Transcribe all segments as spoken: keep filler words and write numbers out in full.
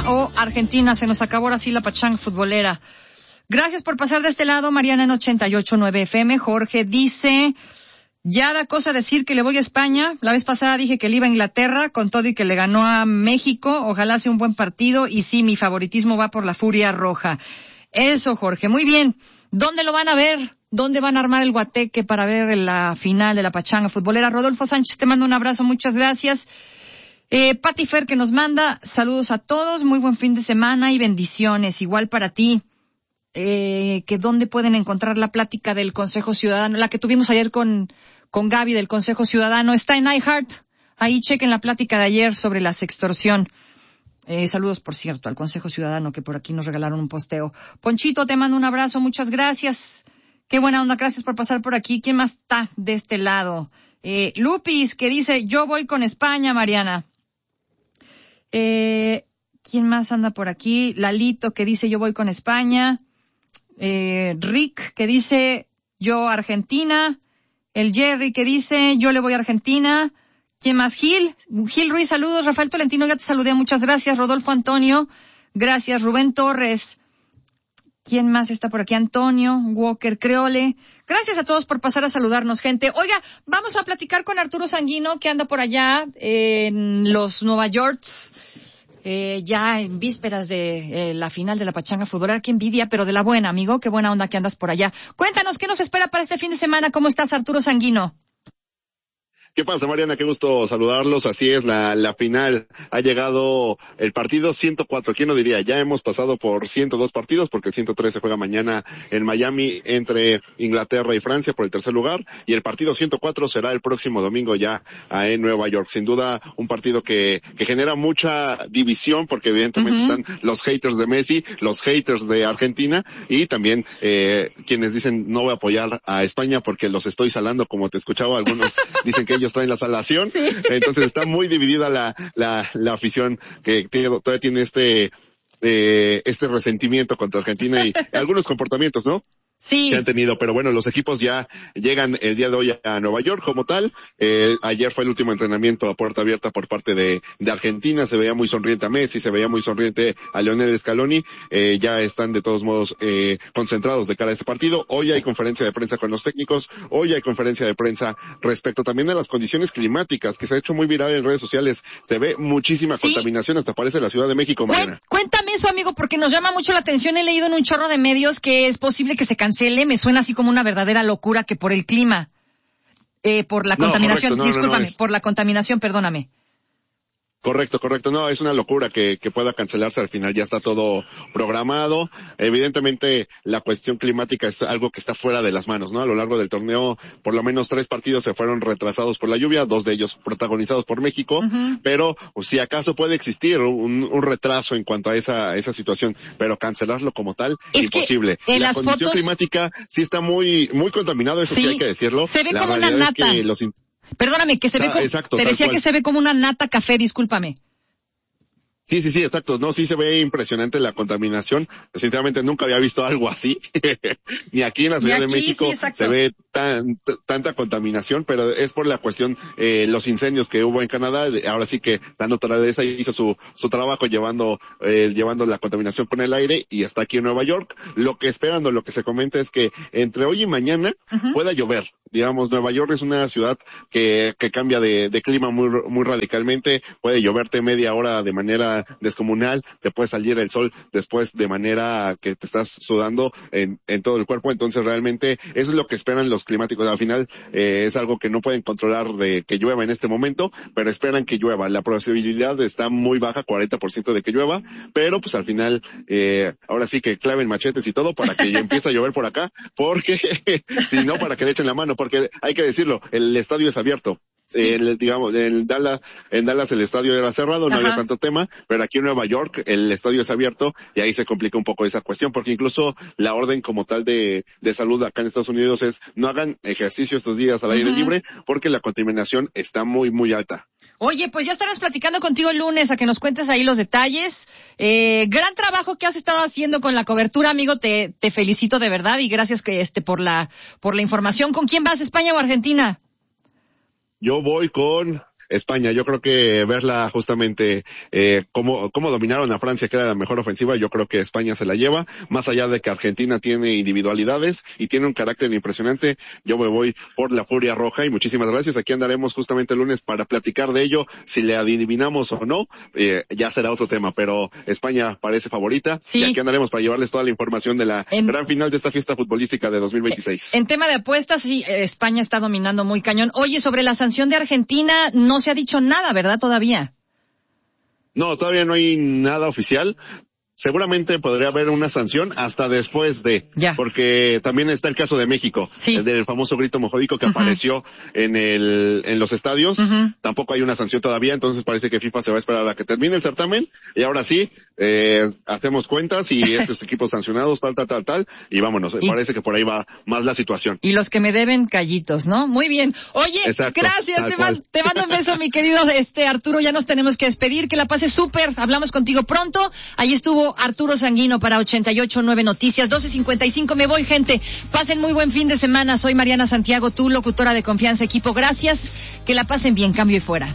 o Argentina. Se nos acabó ahora sí la pachanga futbolera. Gracias por pasar de este lado, Mariana en ochenta y ocho punto nueve F M. Jorge dice, ya da cosa decir que le voy a España. La vez pasada dije que le iba a Inglaterra, con todo y que le ganó a México. Ojalá sea un buen partido. Y sí, mi favoritismo va por la Furia Roja. Eso, Jorge. Muy bien. ¿Dónde lo van a ver? ¿Dónde van a armar el guateque para ver la final de la pachanga futbolera? Rodolfo Sánchez, te mando un abrazo. Muchas gracias. Eh, Pati Fer, que nos manda saludos a todos. Muy buen fin de semana y bendiciones. Igual para ti. Eh, que dónde pueden encontrar la plática del Consejo Ciudadano, la que tuvimos ayer con, con Gaby del Consejo Ciudadano. Está en iHeart. Ahí chequen la plática de ayer sobre la sextorsión. Eh, saludos, por cierto, al Consejo Ciudadano, que por aquí nos regalaron un posteo. Ponchito, te mando un abrazo, muchas gracias. Qué buena onda, gracias por pasar por aquí. ¿Quién más está de este lado? Eh, Lupis, que dice, yo voy con España, Mariana. Eh, ¿quién más anda por aquí? Lalito, que dice, yo voy con España. Eh, Rick, que dice, yo Argentina. El Jerry, que dice, yo le voy a Argentina. ¿Quién más? Gil. Gil Ruiz, saludos. Rafael Tolentino, ya te saludé, muchas gracias. Rodolfo Antonio, gracias. Rubén Torres. ¿Quién más está por aquí? Antonio, Walker Creole. Gracias a todos por pasar a saludarnos, gente. Oiga, vamos a platicar con Arturo Sanguino, que anda por allá en los Nueva Yorks, eh, ya en vísperas de eh, la final de la pachanga futbolera. Qué envidia, pero de la buena, amigo. Qué buena onda que andas por allá. Cuéntanos, ¿qué nos espera para este fin de semana? ¿Cómo estás, Arturo Sanguino? ¿Qué pasa, Mariana? Qué gusto saludarlos. Así es, la, la final ha llegado el partido ciento cuatro. ¿Quién lo diría? Ya hemos pasado por ciento dos partidos porque el ciento tres se juega mañana en Miami entre Inglaterra y Francia por el tercer lugar, y el partido ciento cuatro será el próximo domingo ya en Nueva York. Sin duda un partido que, que genera mucha división porque evidentemente uh-huh. están los haters de Messi, los haters de Argentina y también eh, quienes dicen no voy a apoyar a España porque los estoy salando, como te escuchaba. Algunos dicen que ellos traen la salación, sí. Entonces está muy dividida la, la, la afición que tiene, todavía tiene este, eh, este resentimiento contra Argentina y algunos comportamientos, ¿no? Sí. Que han tenido, pero bueno, los equipos ya llegan el día de hoy a Nueva York como tal. Eh, ayer fue el último entrenamiento a puerta abierta por parte de, de Argentina. Se veía muy sonriente a Messi, se veía muy sonriente a Lionel Scaloni. Eh, ya están de todos modos, eh, concentrados de cara a este partido. Hoy hay conferencia de prensa con los técnicos. Hoy hay conferencia de prensa respecto también a las condiciones climáticas, que se ha hecho muy viral en redes sociales. Se ve muchísima ¿Sí? contaminación, hasta parece la Ciudad de México, Mariana. Cuéntame eso, amigo, porque nos llama mucho la atención. He leído en un chorro de medios que es posible que se cancele. Me suena así como una verdadera locura que por el clima, eh, por la no, contaminación, correcto, no, discúlpame, no, no, es... por la contaminación, perdóname. Correcto, correcto. No, es una locura que, que pueda cancelarse al final. Ya está todo programado. Evidentemente, la cuestión climática es algo que está fuera de las manos, ¿no? A lo largo del torneo, por lo menos tres partidos se fueron retrasados por la lluvia, dos de ellos protagonizados por México, uh-huh. pero si acaso puede existir un, un retraso en cuanto a esa, esa situación, pero cancelarlo como tal, es imposible. Que en la las condición fotos... climática sí está muy, muy contaminado, eso sí, sí hay que decirlo. Se ve la como una nata. Es que los... Perdóname, que se Está, ve como, exacto, te decía cual. que se ve como una nata café, discúlpame. Sí, sí, sí, exacto. No, sí se ve impresionante la contaminación. Sinceramente nunca había visto algo así. Ni aquí en la Ciudad aquí, de México sí, se ve tan, t- tanta contaminación, pero es por la cuestión, eh, los incendios que hubo en Canadá. Ahora sí que la naturaleza hizo su, su trabajo llevando, eh, llevando la contaminación con el aire y está aquí en Nueva York. Lo que esperan o lo que se comenta es que entre hoy y mañana uh-huh. pueda llover. Digamos, Nueva York es una ciudad que, que cambia de, de clima muy, muy radicalmente. Puede lloverte media hora de manera descomunal, te puede salir el sol después de manera que te estás sudando en, en todo el cuerpo. Entonces realmente eso es lo que esperan los climáticos. Al final eh, es algo que no pueden controlar de que llueva en este momento, pero esperan que llueva. La posibilidad está muy baja, cuarenta por ciento de que llueva, pero pues al final eh, ahora sí que claven machetes y todo para que empiece a llover por acá, porque si no, para que le echen la mano, porque hay que decirlo, el estadio es abierto. Sí. El, digamos, en Dallas, en Dallas el estadio era cerrado, no Ajá. había tanto tema, pero aquí en Nueva York el estadio es abierto y ahí se complica un poco esa cuestión, porque incluso la orden como tal de, de salud acá en Estados Unidos es no hagan ejercicio estos días al aire uh-huh. libre porque la contaminación está muy, muy alta. Oye, pues ya estaremos platicando contigo el lunes a que nos cuentes ahí los detalles. Eh, gran trabajo que has estado haciendo con la cobertura, amigo, te, te felicito de verdad y gracias que este por la, por la información. ¿Con quién vas, España o Argentina? Yo voy con España. Yo creo que verla justamente eh, cómo, cómo dominaron a Francia, que era la mejor ofensiva, yo creo que España se la lleva, más allá de que Argentina tiene individualidades y tiene un carácter impresionante. Yo me voy por la Furia Roja y muchísimas gracias. Aquí andaremos justamente el lunes para platicar de ello, si le adivinamos o no, eh, ya será otro tema, pero España parece favorita, sí. Y aquí andaremos para llevarles toda la información de la en, gran final de esta fiesta futbolística de dos mil veintiséis. En tema de apuestas, sí, España está dominando muy cañón. Oye, sobre la sanción de Argentina no se ha dicho nada, ¿verdad? Todavía. No, todavía no hay nada oficial. Seguramente podría haber una sanción hasta después de, ya. Porque también está el caso de México, sí. El del famoso grito homofóbico que uh-huh. apareció en el, en los estadios. Uh-huh. Tampoco hay una sanción todavía, entonces parece que FIFA se va a esperar a que termine el certamen y ahora sí, eh, hacemos cuentas y estos equipos sancionados, tal, tal, tal, tal, y vámonos. Y, parece que por ahí va más la situación. Y los que me deben callitos, ¿no? Muy bien. Oye, exacto, gracias, te, man, te mando un beso, mi querido este Arturo, ya nos tenemos que despedir, que la pases súper, hablamos contigo pronto. Ahí estuvo Arturo Sanguino para ochenta y ocho punto nueve Noticias, doce cincuenta y cinco. Me voy, gente. Pasen muy buen fin de semana. Soy Mariana Santiago, tu locutora de confianza, equipo. Gracias. Que la pasen bien. Cambio y fuera.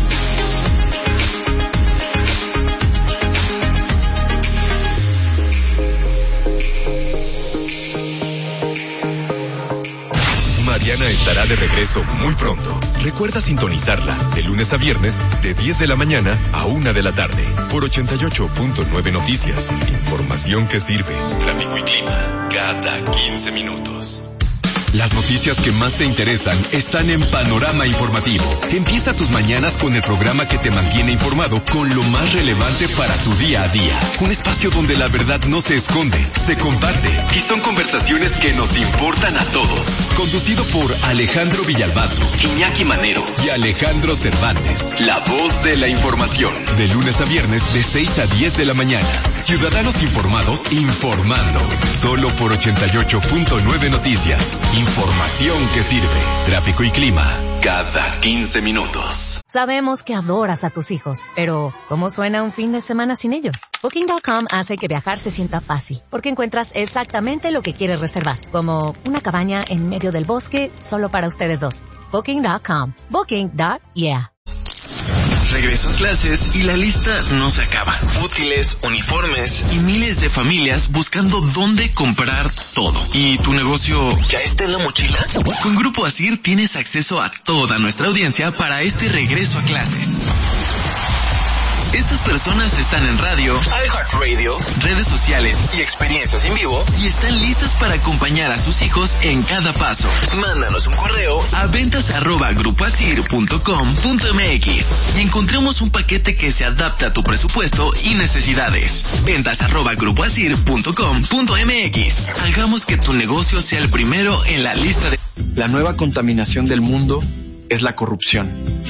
Mariana estará de regreso muy pronto. Recuerda sintonizarla de lunes a viernes de diez de la mañana a una de la tarde por ochenta y ocho punto nueve Noticias. Información que sirve. Tráfico y clima cada quince minutos. Las noticias que más te interesan están en Panorama Informativo. Empieza tus mañanas con el programa que te mantiene informado con lo más relevante para tu día a día. Un espacio donde la verdad no se esconde, se comparte y son conversaciones que nos importan a todos. Conducido por Alejandro Villalbazo, Iñaki Manero y Alejandro Cervantes. La voz de la información. De lunes a viernes de seis a diez de la mañana. Ciudadanos informados informando. Solo por ochenta y ocho punto nueve Noticias. Información que sirve. Tráfico y clima cada quince minutos. Sabemos que adoras a tus hijos, pero ¿cómo suena un fin de semana sin ellos? Booking punto com hace que viajar se sienta fácil, porque encuentras exactamente lo que quieres reservar, como una cabaña en medio del bosque solo para ustedes dos. Booking punto com. Booking. Yeah. Regreso a clases y la lista no se acaba. Útiles, uniformes y miles de familias buscando dónde comprar todo. ¿Y tu negocio ya está en la mochila? Con Grupo Asir tienes acceso a toda nuestra audiencia para este regreso a clases. Estas personas están en radio, iHeartRadio, redes sociales y experiencias en vivo y están listas para acompañar a sus hijos en cada paso. Mándanos un correo a ventas arroba grupoasir punto com punto mx y encontremos un paquete que se adapte a tu presupuesto y necesidades. Ventas arroba grupoasir punto com punto mx. Hagamos que tu negocio sea el primero en la lista de... La nueva contaminación del mundo es la corrupción.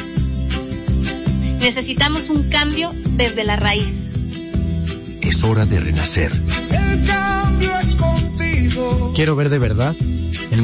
Necesitamos un cambio desde la raíz. Es hora de renacer. El cambio es contigo. Quiero ver de verdad